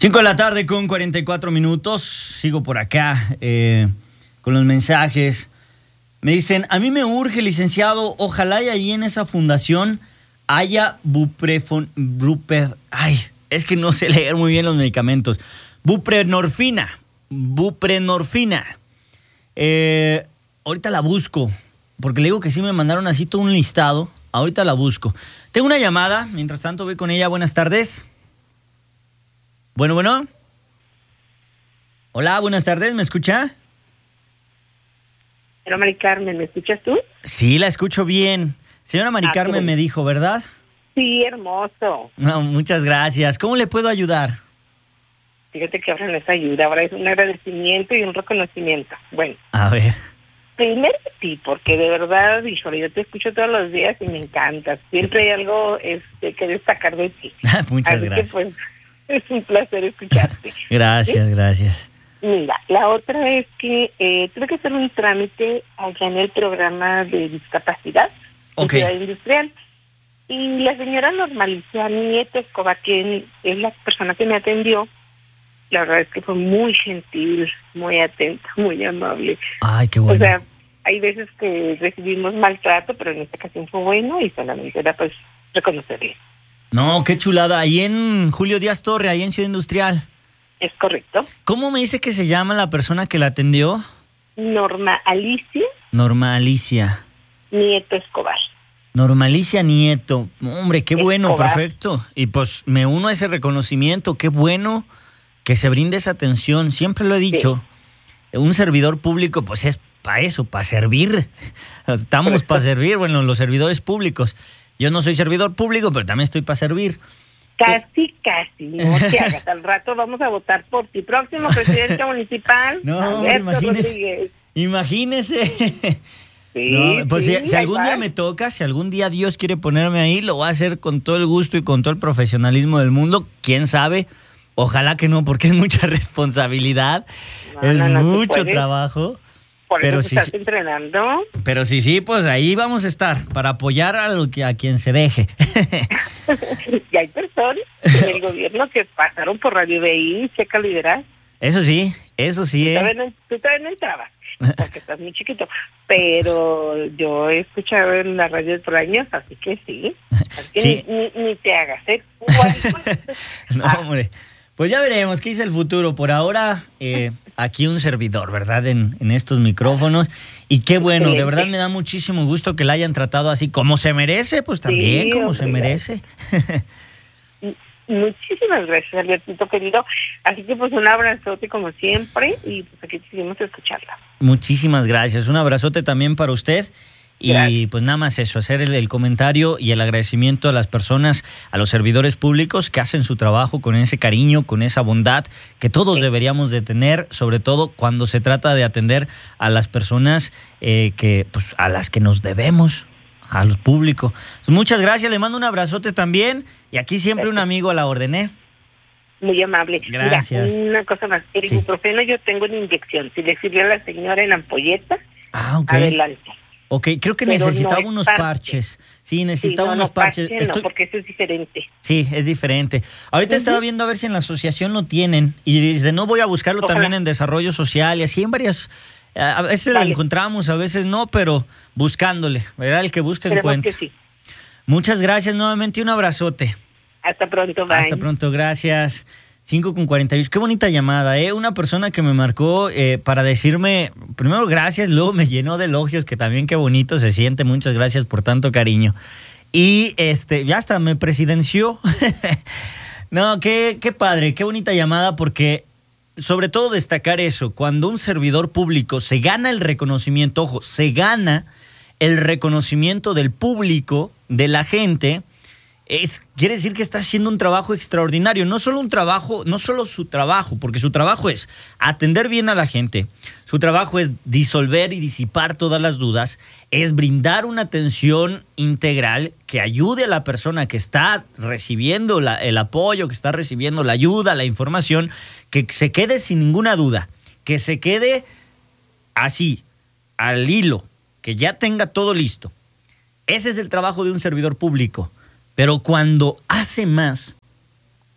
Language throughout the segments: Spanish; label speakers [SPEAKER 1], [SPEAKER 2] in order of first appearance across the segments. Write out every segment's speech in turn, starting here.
[SPEAKER 1] 5 de la tarde con 44 minutos. Sigo por acá con los mensajes. Me dicen, a mí me urge, licenciado, ojalá y ahí en esa fundación haya es que no sé leer muy bien los medicamentos. Buprenorfina. Ahorita la busco, porque le digo que sí me mandaron así todo un listado. Ahorita la busco. Tengo una llamada, mientras tanto voy con ella. Buenas tardes. Bueno. Hola, buenas tardes, ¿me escucha?
[SPEAKER 2] Señora Mari Carmen, ¿me escuchas tú?
[SPEAKER 1] Sí, la escucho bien. Señora Mari Carmen me dijo, ¿verdad?
[SPEAKER 2] Sí, hermoso.
[SPEAKER 1] No, muchas gracias. ¿Cómo le puedo ayudar?
[SPEAKER 2] Fíjate que ahora no es ayuda, ahora es un agradecimiento y un reconocimiento. Bueno.
[SPEAKER 1] A ver.
[SPEAKER 2] Primero sí, porque de verdad, híjole, yo te escucho todos los días y me encantas. Siempre hay algo que destacar de ti.
[SPEAKER 1] Muchas gracias.
[SPEAKER 2] Que, pues, es un placer escucharte.
[SPEAKER 1] Gracias, ¿sí? Gracias.
[SPEAKER 2] Mira, la otra es que tuve que hacer un trámite allá en el programa de discapacidad en Ciudad Industrial. Y la señora Normalicia Nieto Escobar, que es la persona que me atendió, la verdad es que fue muy gentil, muy atenta, muy amable.
[SPEAKER 1] Ay, qué bueno.
[SPEAKER 2] O sea, hay veces que recibimos maltrato, pero en esta ocasión fue bueno y solamente era pues reconocerle.
[SPEAKER 1] No, qué chulada. Ahí en Julio Díaz Torre, ahí en Ciudad Industrial.
[SPEAKER 2] Es correcto.
[SPEAKER 1] ¿Cómo me dice que se llama la persona que la atendió?
[SPEAKER 2] Norma Alicia Nieto Escobar.
[SPEAKER 1] Norma Alicia Nieto. Hombre, qué bueno,
[SPEAKER 2] Escobar.
[SPEAKER 1] Perfecto. Y pues me uno a ese reconocimiento. Qué bueno que se brinde esa atención. Siempre lo he dicho. Sí. Un servidor público pues es para eso, para servir. Estamos para servir, bueno, los servidores públicos. Yo no soy servidor público, pero también estoy para servir.
[SPEAKER 2] Casi, no te hagas. Al rato vamos a votar por ti. Próximo presidente municipal, Alberto Rodríguez.
[SPEAKER 1] Imagínese.
[SPEAKER 2] Sí,
[SPEAKER 1] no, pues
[SPEAKER 2] sí,
[SPEAKER 1] si algún día me toca, si algún día Dios quiere ponerme ahí, lo voy a hacer con todo el gusto y con todo el profesionalismo del mundo. ¿Quién sabe? Ojalá que no, porque es mucha responsabilidad, mucho trabajo.
[SPEAKER 2] Por eso estás entrenando.
[SPEAKER 1] Pero sí, pues ahí vamos a estar, para apoyar a quien se deje.
[SPEAKER 2] Y hay personas en el gobierno que pasaron por Radio BI, chécalo y verás.
[SPEAKER 1] Eso sí.
[SPEAKER 2] Tú todavía no entrabas, porque estás muy chiquito. Pero yo he escuchado en la radio por años, así que sí. Así que
[SPEAKER 1] sí.
[SPEAKER 2] Ni te hagas, ¿eh?
[SPEAKER 1] No, hombre. Pues ya veremos qué dice el futuro. Por ahora, aquí un servidor, ¿verdad? En estos micrófonos. Y qué bueno, excelente. De verdad me da muchísimo gusto que la hayan tratado así como se merece, pues también como se merece.
[SPEAKER 2] Muchísimas gracias, Albertito querido. Así que pues un abrazote como siempre y pues aquí seguimos escucharla.
[SPEAKER 1] Muchísimas gracias. Un abrazote también para usted. Y pues nada más eso, hacer el comentario y el agradecimiento a las personas, a los servidores públicos que hacen su trabajo con ese cariño, con esa bondad que todos deberíamos de tener, sobre todo cuando se trata de atender a las personas que pues a las que nos debemos, a los públicos. Muchas gracias, le mando un abrazote también y aquí siempre un amigo a la orden, ¿eh?
[SPEAKER 2] Muy amable.
[SPEAKER 1] Gracias.
[SPEAKER 2] Mira, una cosa más, el ibuprofeno yo tengo en inyección, si le sirvió a la señora en ampolleta, adelante.
[SPEAKER 1] Ok, creo que necesitaba unos parches. Sí, necesitaba unos parches.
[SPEAKER 2] No, porque eso es diferente.
[SPEAKER 1] Sí, es diferente. Ahorita estaba viendo a ver si en la asociación lo tienen y desde no voy a buscarlo también en desarrollo social y así en varias. A veces lo encontramos, a veces no, pero buscándole, ¿verdad? El que busca encuentra. Sí. Muchas gracias nuevamente y un abrazote.
[SPEAKER 2] Hasta pronto, bye.
[SPEAKER 1] Hasta pronto, gracias. 5:48. Qué bonita llamada, ¿eh? Una persona que me marcó para decirme, primero gracias, luego me llenó de elogios, que también qué bonito se siente. Muchas gracias por tanto cariño. Y ya hasta me presidenció. No, qué padre, qué bonita llamada, porque sobre todo destacar eso, cuando un servidor público se gana el reconocimiento, ojo, se gana el reconocimiento del público, de la gente, quiere decir que está haciendo un trabajo extraordinario. No solo su trabajo, porque su trabajo es atender bien a la gente, su trabajo es disolver y disipar todas las dudas, es brindar una atención integral que ayude a la persona que está recibiendo el apoyo, que está recibiendo la ayuda, la información, que se quede sin ninguna duda, que se quede así, al hilo, que ya tenga todo listo. Ese es el trabajo de un servidor público. Pero cuando hace más,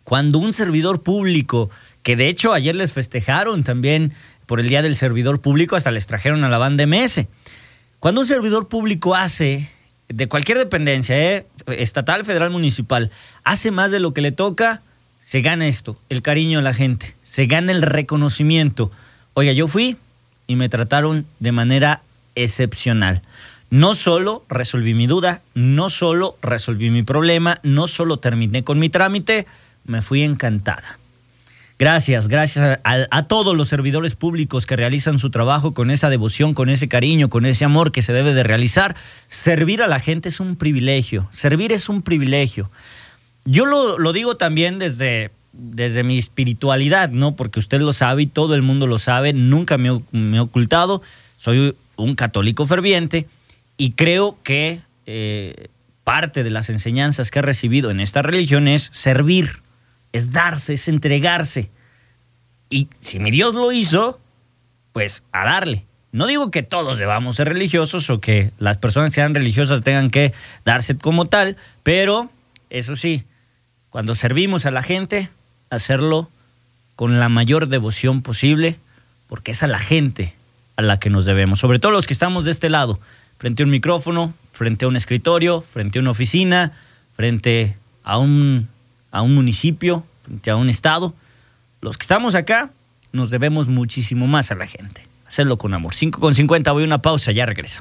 [SPEAKER 1] Cuando un servidor público, que de hecho ayer les festejaron también por el Día del Servidor Público, hasta les trajeron a la banda MS. Cuando un servidor público hace, de cualquier dependencia, estatal, federal, municipal, hace más de lo que le toca, se gana esto, el cariño de la gente, se gana el reconocimiento. Oiga, yo fui y me trataron de manera excepcional. No solo resolví mi duda, no solo resolví mi problema, no solo terminé con mi trámite, me fui encantada. Gracias a todos los servidores públicos que realizan su trabajo con esa devoción, con ese cariño, con ese amor que se debe de realizar. Servir a la gente es un privilegio, servir es un privilegio. Yo lo digo también desde mi espiritualidad, ¿no? Porque usted lo sabe y todo el mundo lo sabe, nunca me he ocultado, soy un católico ferviente y creo que parte de las enseñanzas que he recibido en esta religión es servir, es darse, es entregarse. Y si mi Dios lo hizo, pues a darle. No digo que todos debamos ser religiosos o que las personas que sean religiosas tengan que darse como tal, pero eso sí, cuando servimos a la gente, hacerlo con la mayor devoción posible, porque es a la gente a la que nos debemos. Sobre todo los que estamos de este lado, frente a un micrófono, frente a un escritorio, frente a una oficina, frente a un municipio, frente a un estado. Los que estamos acá nos debemos muchísimo más a la gente. Hacerlo con amor. 5:50, voy a una pausa, ya regreso.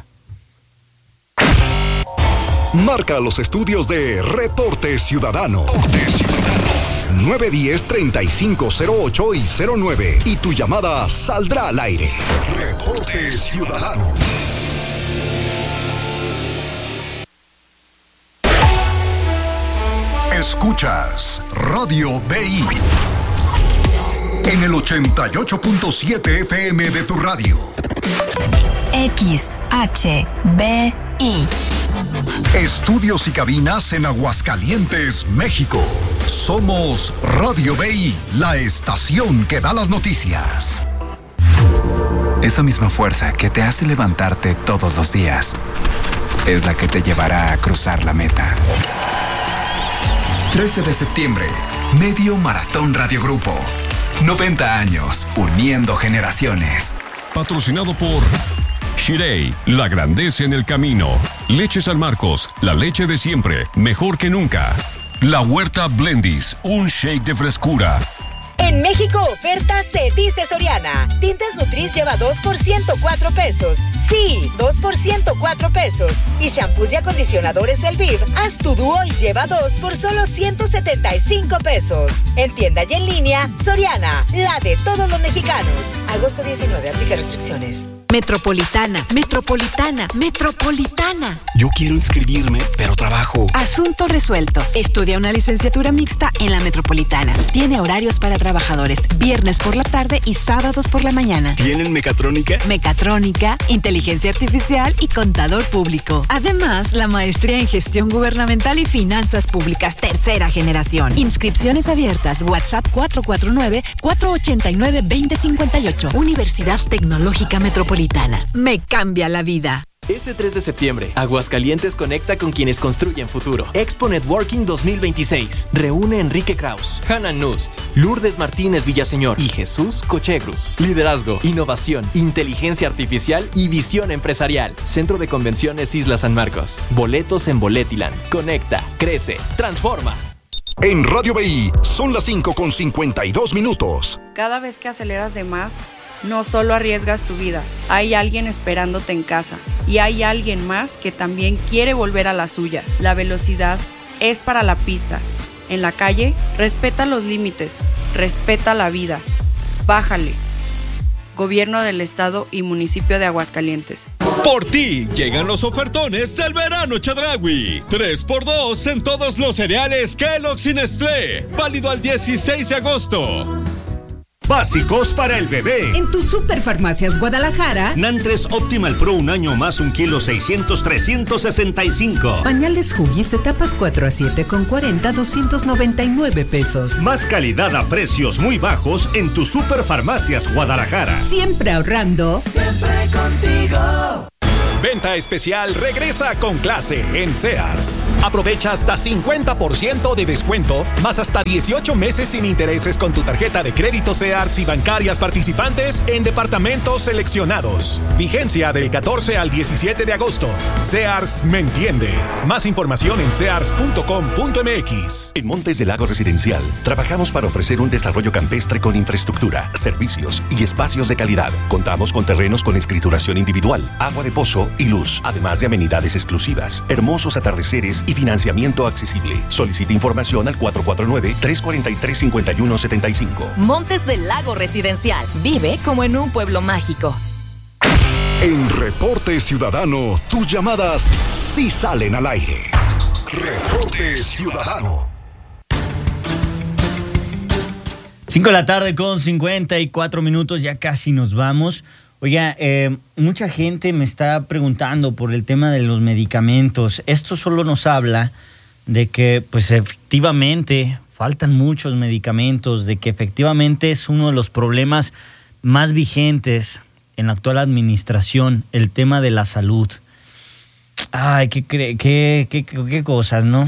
[SPEAKER 3] Marca los estudios de Reporte Ciudadano. 910-3508 y 09. Y tu llamada saldrá al aire. Reporte Ciudadano. Escuchas Radio BI en el 88.7 FM de tu radio.
[SPEAKER 4] XHBI.
[SPEAKER 3] Estudios y cabinas en Aguascalientes, México. Somos Radio BI, la estación que da las noticias.
[SPEAKER 5] Esa misma fuerza que te hace levantarte todos los días es la que te llevará a cruzar la meta. 13 de septiembre, Medio Maratón Radio Grupo. 90 años, uniendo generaciones.
[SPEAKER 6] Patrocinado por Shirei, la grandeza en el camino. Leche San Marcos, la leche de siempre, mejor que nunca. La Huerta Blendis, un shake de frescura.
[SPEAKER 7] En México, oferta se dice Soriana. Tintes Nutris lleva 2 por 104 pesos. Sí, 2 por 104 pesos. Y shampoos y acondicionadores Elviv, haz tu dúo y lleva 2 por solo 175 pesos. En tienda y en línea, Soriana, la de todos los mexicanos. Agosto 19, aplica restricciones.
[SPEAKER 4] Metropolitana.
[SPEAKER 8] Yo quiero inscribirme, pero trabajo.
[SPEAKER 4] Asunto resuelto. Estudia una licenciatura mixta en la Metropolitana. Tiene horarios para trabajadores, viernes por la tarde y sábados por la mañana.
[SPEAKER 8] ¿Tienen mecatrónica?
[SPEAKER 4] Mecatrónica, inteligencia artificial y contador público. Además, la maestría en gestión gubernamental y finanzas públicas, tercera generación. Inscripciones abiertas. WhatsApp 449-489-2058. Universidad Tecnológica Metropolitana. Me cambia la vida.
[SPEAKER 9] Este 3 de septiembre, Aguascalientes conecta con quienes construyen futuro. Expo Networking 2026. Reúne Enrique Kraus, Hannah Nust, Lourdes Martínez Villaseñor y Jesús Cochegrus. Liderazgo, innovación, inteligencia artificial y visión empresarial. Centro de Convenciones Isla San Marcos. Boletos en Boletiland. Conecta, crece, transforma.
[SPEAKER 3] En Radio BI son las 5:52.
[SPEAKER 10] Cada vez que aceleras de más, no solo arriesgas tu vida, hay alguien esperándote en casa y hay alguien más que también quiere volver a la suya. La velocidad es para la pista. En la calle, respeta los límites, respeta la vida. Bájale. Gobierno del Estado y Municipio de Aguascalientes.
[SPEAKER 11] Por ti llegan los ofertones del verano Chedraui. 3x2 en todos los cereales Kellogg's y Nestlé. Válido al 16 de agosto.
[SPEAKER 12] Básicos para el bebé.
[SPEAKER 13] En tu Superfarmacias Guadalajara.
[SPEAKER 12] Nantres Optimal Pro, un año más, 1 kilo 600, 365.
[SPEAKER 13] Pañales Huggies, etapas 4 a 7 con 40, 299 pesos.
[SPEAKER 12] Más calidad a precios muy bajos en tu Superfarmacias Guadalajara.
[SPEAKER 13] Siempre ahorrando.
[SPEAKER 14] Siempre contigo. Venta especial regresa con clase en Sears. Aprovecha hasta 50% de descuento, más hasta 18 meses sin intereses con tu tarjeta de crédito Sears y bancarias participantes en departamentos seleccionados. Vigencia del 14 al 17 de agosto. Sears me entiende. Más información en sears.com.mx.
[SPEAKER 15] En Montes del Lago Residencial, trabajamos para ofrecer un desarrollo campestre con infraestructura, servicios y espacios de calidad. Contamos con terrenos con escrituración individual, agua de pozo y luz, además de amenidades exclusivas, hermosos atardeceres y financiamiento accesible. Solicita información al 449-343-5175.
[SPEAKER 16] Montes del Lago Residencial. Vive como en un pueblo mágico.
[SPEAKER 3] En Reporte Ciudadano, tus llamadas sí salen al aire. Reporte Ciudadano.
[SPEAKER 1] 5 de la tarde con 54 minutos, ya casi nos vamos. Oiga, mucha gente me está preguntando por el tema de los medicamentos. Esto solo nos habla de que, pues, efectivamente faltan muchos medicamentos, de que efectivamente es uno de los problemas más vigentes en la actual administración, el tema de la salud. Ay, qué cosas, ¿no?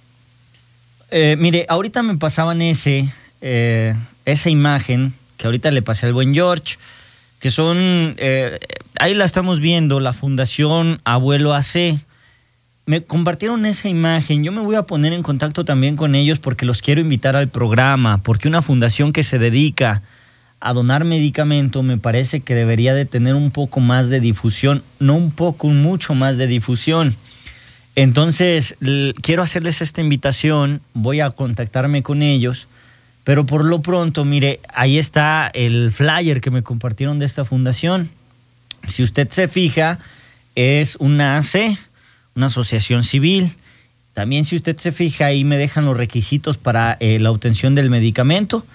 [SPEAKER 1] Mire, ahorita me pasaban esa imagen que ahorita le pasé al buen George, que son, ahí la estamos viendo, la Fundación Abuelo AC. Me compartieron esa imagen. Yo me voy a poner en contacto también con ellos porque los quiero invitar al programa, porque una fundación que se dedica a donar medicamento me parece que debería de tener un poco más de difusión, no un poco, mucho más de difusión. Entonces, quiero hacerles esta invitación, voy a contactarme con ellos, pero por lo pronto, mire, ahí está el flyer que me compartieron de esta fundación. Si usted se fija, es una AC, una asociación civil. También si usted se fija, ahí me dejan los requisitos para la obtención del medicamento.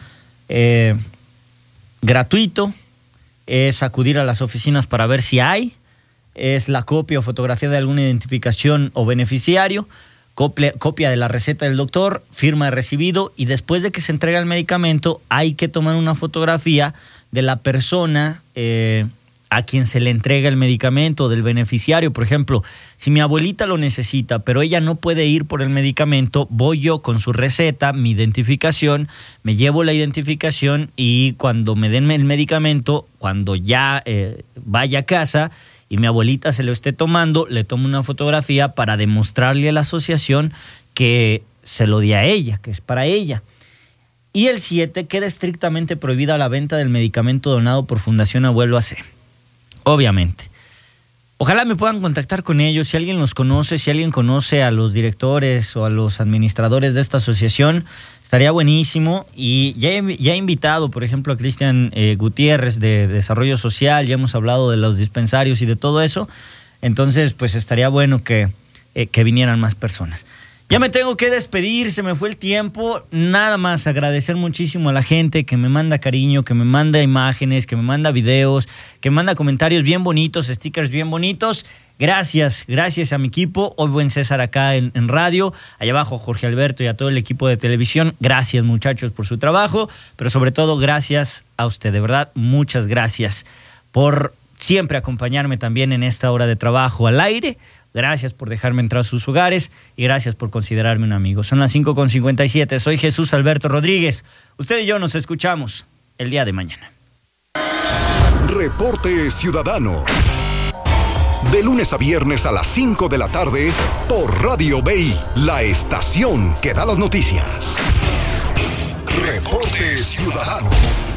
[SPEAKER 1] Gratuito, es acudir a las oficinas para ver si hay, es la copia o fotografía de alguna identificación o beneficiario, copia de la receta del doctor, firma de recibido, y después de que se entrega el medicamento hay que tomar una fotografía de la persona a quien se le entrega el medicamento, del beneficiario. Por ejemplo, si mi abuelita lo necesita, pero ella no puede ir por el medicamento, voy yo con su receta, mi identificación, me llevo la identificación y cuando me den el medicamento, cuando ya vaya a casa y mi abuelita se lo esté tomando, le tomo una fotografía para demostrarle a la asociación que se lo di a ella, que es para ella. Y el 7, queda estrictamente prohibida la venta del medicamento donado por Fundación Abuelo AC. Obviamente. Ojalá me puedan contactar con ellos, si alguien los conoce, si alguien conoce a los directores o a los administradores de esta asociación, estaría buenísimo. Y ya he invitado, por ejemplo, a Cristian Gutiérrez de Desarrollo Social, ya hemos hablado de los dispensarios y de todo eso, entonces pues estaría bueno que vinieran más personas. Ya me tengo que despedir, se me fue el tiempo. Nada más agradecer muchísimo a la gente que me manda cariño, que me manda imágenes, que me manda videos, que me manda comentarios bien bonitos, stickers bien bonitos. Gracias a mi equipo. Hoy buen César acá en radio. Allá abajo Jorge Alberto y a todo el equipo de televisión. Gracias, muchachos, por su trabajo. Pero sobre todo, gracias a usted. De verdad, muchas gracias por siempre acompañarme también en esta hora de trabajo al aire. Gracias por dejarme entrar a sus hogares y gracias por considerarme un amigo. Son las 5:57. Soy Jesús Alberto Rodríguez. Usted y yo nos escuchamos el día de mañana.
[SPEAKER 3] Reporte Ciudadano. De lunes a viernes a las 5 de la tarde por Radio BI, la estación que da las noticias. Reporte Ciudadano.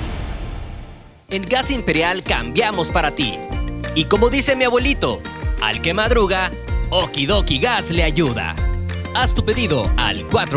[SPEAKER 17] En Gas Imperial cambiamos para ti. Y como dice mi abuelito, al que madruga, Okidoki Gas le ayuda. Haz tu pedido al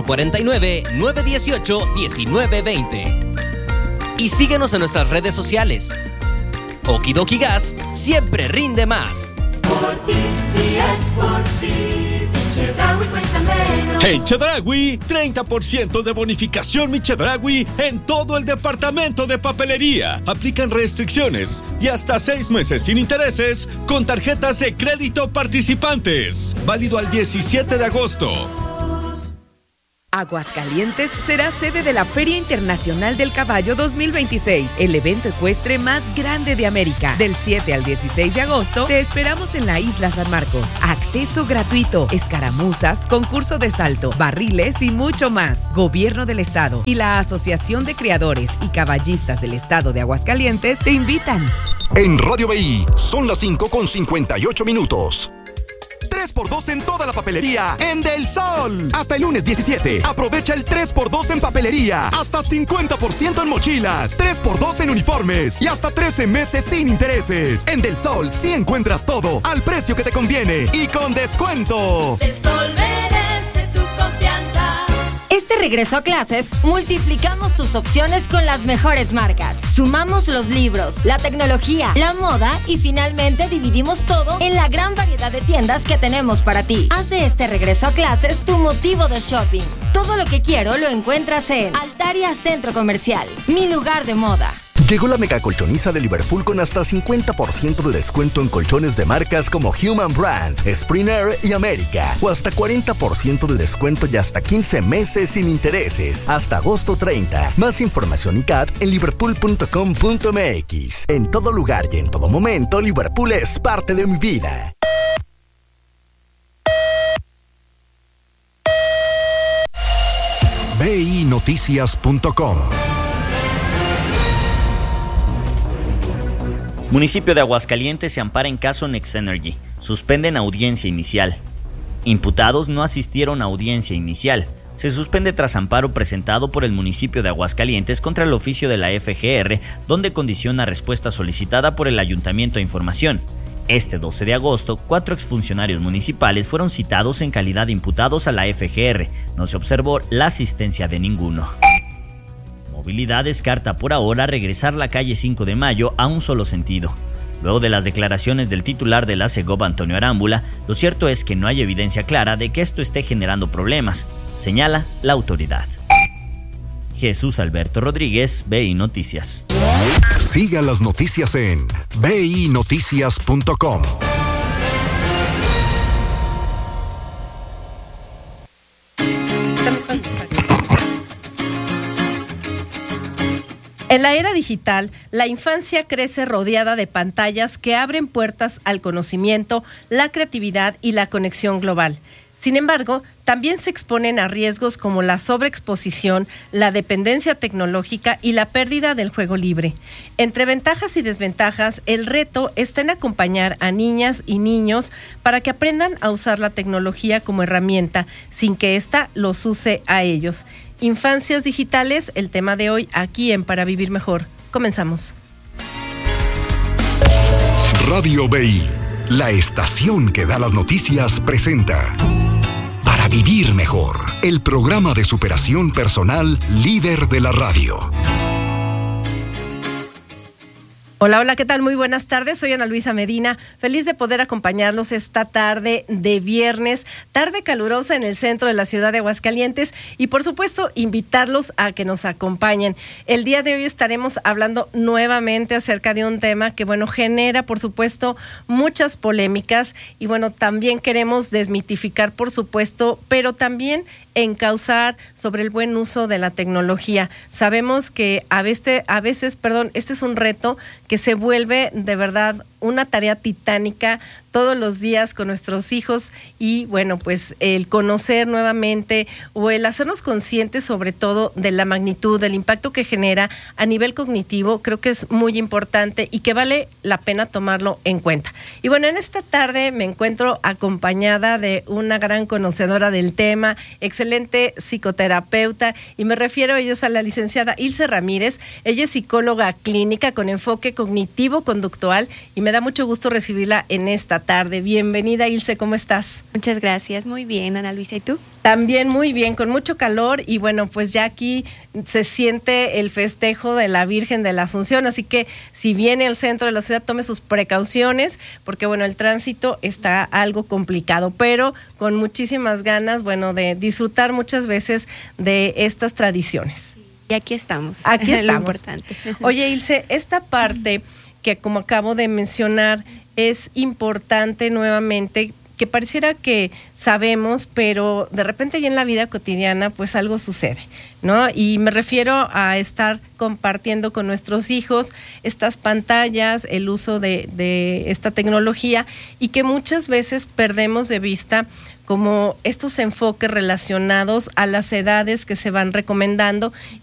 [SPEAKER 17] 449-918-1920. Y síguenos en nuestras redes sociales. Okidoki Gas siempre rinde más.
[SPEAKER 18] Por ti y es por ti. Chedraui cuesta menos.
[SPEAKER 11] En Chedraui, 30% de bonificación Mi Chedraui en todo el departamento de papelería. Aplican restricciones y hasta 6 meses sin intereses con tarjetas de crédito participantes. Válido al 17 de agosto.
[SPEAKER 19] Aguascalientes será sede de la Feria Internacional del Caballo 2026, el evento ecuestre más grande de América. Del 7 al 16 de agosto te esperamos en la Isla San Marcos. Acceso gratuito, escaramuzas, concurso de salto, barriles y mucho más. Gobierno del Estado y la Asociación de Criadores y Caballistas del Estado de Aguascalientes te invitan.
[SPEAKER 3] En Radio BI son las 5:58. 3x2 en toda la papelería en Del Sol. Hasta el lunes 17. Aprovecha el 3x2 en papelería. Hasta 50% en mochilas. 3x2 en uniformes. Y hasta 13 meses sin intereses. En Del Sol sí encuentras todo al precio que te conviene y con descuento.
[SPEAKER 18] Del Sol merece tu confianza.
[SPEAKER 20] Este regreso a clases, multiplicamos tus opciones con las mejores marcas. Sumamos los libros, la tecnología, la moda y finalmente dividimos todo en la gran variedad de tiendas que tenemos para ti. Haz de este regreso a clases tu motivo de shopping. Todo lo que quiero lo encuentras en Altaria Centro Comercial, mi lugar de moda.
[SPEAKER 21] Llegó la mega colchoniza de Liverpool con hasta 50% de descuento en colchones de marcas como Human Brand, Spring Air y América. O hasta 40% de descuento y hasta 15 meses sin intereses. Hasta agosto 30. Más información y CAT en liverpool.com.mx. En todo lugar y en todo momento, Liverpool es parte de mi vida.
[SPEAKER 3] BINoticias.com.
[SPEAKER 1] Municipio de Aguascalientes se ampara en caso Next Energy. Suspenden audiencia inicial. Imputados no asistieron a audiencia inicial. Se suspende tras amparo presentado por el municipio de Aguascalientes contra el oficio de la FGR, donde condiciona respuesta solicitada por el Ayuntamiento a información. Este 12 de agosto, 4 exfuncionarios municipales fueron citados en calidad de imputados a la FGR. No se observó la asistencia de ninguno. Movilidad descarta por ahora regresar la calle 5 de Mayo a un solo sentido. Luego de las declaraciones del titular de la SEGOV, Antonio Arámbula, lo cierto es que no hay evidencia clara de que esto esté generando problemas, señala la autoridad. Jesús Alberto Rodríguez, BI Noticias.
[SPEAKER 3] Siga las noticias en BINoticias.com.
[SPEAKER 22] En la era digital, la infancia crece rodeada de pantallas que abren puertas al conocimiento, la creatividad y la conexión global. Sin embargo, también se exponen a riesgos como la sobreexposición, la dependencia tecnológica y la pérdida del juego libre. Entre ventajas y desventajas, el reto está en acompañar a niñas y niños para que aprendan a usar la tecnología como herramienta, sin que ésta los use a ellos. Infancias digitales, el tema de hoy aquí en Para Vivir Mejor. Comenzamos.
[SPEAKER 3] Radio BI, la estación que da las noticias, presenta Para Vivir Mejor, el programa de superación personal líder de la radio.
[SPEAKER 22] Hola, hola, ¿qué tal? Muy buenas tardes, soy Ana Luisa Medina, feliz de poder acompañarlos esta tarde de viernes, tarde calurosa en el centro de la ciudad de Aguascalientes y por supuesto invitarlos a que nos acompañen. El día de hoy estaremos hablando nuevamente acerca de un tema que genera por supuesto muchas polémicas y también queremos desmitificar por supuesto, pero también encauzar sobre el buen uso de la tecnología. Sabemos que a veces, este es un reto que se vuelve de verdad una tarea titánica todos los días con nuestros hijos y el conocer nuevamente o el hacernos conscientes sobre todo de la magnitud, del impacto que genera a nivel cognitivo, creo que es muy importante y que vale la pena tomarlo en cuenta. Y en esta tarde me encuentro acompañada de una gran conocedora del tema, excelente psicoterapeuta y me refiero a ella a la licenciada Ilse Ramírez. Ella es psicóloga clínica con enfoque cognitivo-conductual y me da mucho gusto recibirla en esta tarde. Bienvenida, Ilse, ¿cómo estás?
[SPEAKER 23] Muchas gracias, muy bien, Ana Luisa, ¿y tú?
[SPEAKER 22] También muy bien, con mucho calor y ya aquí se siente el festejo de la Virgen de la Asunción, así que si viene al centro de la ciudad tome sus precauciones porque el tránsito está algo complicado, pero con muchísimas ganas, de disfrutar muchas veces de estas tradiciones.
[SPEAKER 23] Y aquí estamos.
[SPEAKER 22] Aquí estamos.
[SPEAKER 23] Lo importante.
[SPEAKER 22] Oye, Ilse, esta parte que como acabo de mencionar es importante nuevamente que pareciera que sabemos, pero de repente ya en la vida cotidiana pues algo sucede, ¿no? Y me refiero a estar compartiendo con nuestros hijos estas pantallas, el uso de esta tecnología, y que muchas veces perdemos de vista como estos enfoques relacionados a las edades que se van recomendando